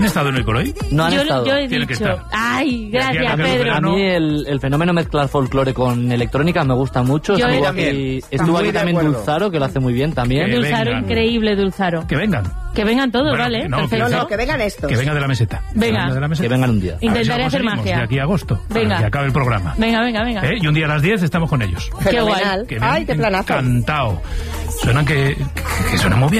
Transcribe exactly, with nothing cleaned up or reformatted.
¿Han estado en el Coroy? No han yo, estado. yo he Tienen que dicho, estar. ay, gracias, Aquí, aquí, Pedro. A mí el, el fenómeno mezclar folclore con electrónica me gusta mucho. Yo Estuvo también. aquí, Está estuvo muy aquí de también acuerdo. Dulzaro, que lo hace muy bien también. Que Dulzaro, vengan. increíble, Dulzaro. Que vengan. Que vengan todos, Bueno, ¿vale? no, Perfecto. No, no, que vengan estos. Que venga de la meseta. Venga. De la meseta. Que vengan un día. A ver si Intentaré lo hacer conseguimos magia. De aquí a agosto. Venga. Para que acabe el programa. Venga, venga, venga. ¿Eh? Y un día a las diez estamos con ellos. Qué guay. Fenomenal. Que me han Ay, qué planazo. encantado. Suenan que, que, que suenan muy bien.